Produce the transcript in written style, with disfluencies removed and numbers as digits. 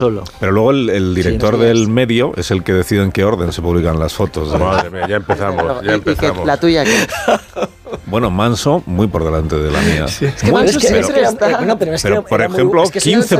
Solo. Pero luego el director del medio es el que decide en qué orden se publican las fotos. Madre mía, ya empezamos. ¿La tuya qué? Bueno, Manso, muy por delante de la mía. Sí. Es que Manso siempre está... pero por ejemplo, 15